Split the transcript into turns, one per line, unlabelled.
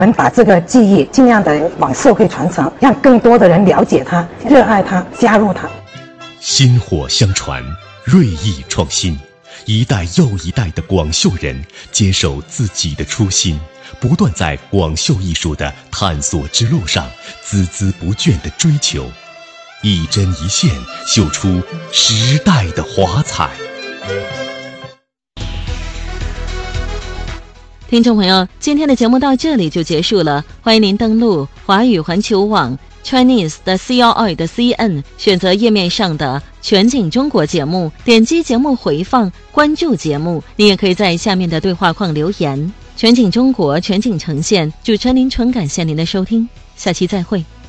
我们把这个技艺尽量的往社会传承，让更多的人了解它、热爱它、加入它。
薪火相传，锐意创新，一代又一代的广绣人坚守自己的初心，不断在广绣艺术的探索之路上孜孜不倦地追求，一针一线绣出时代的华彩。
听众朋友，今天的节目到这里就结束了，欢迎您登录华语环球网 Chinese 的 CRI 的 CN， 选择页面上的全景中国节目，点击节目回放，关注节目。你也可以在下面的对话框留言。全景中国，全景呈现，主持人林纯感谢您的收听，下期再会。